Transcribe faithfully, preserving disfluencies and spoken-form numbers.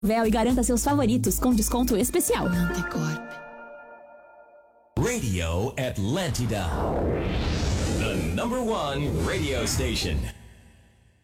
Véu e garanta seus favoritos com desconto especial. Radio Atlântida. The number one radio station.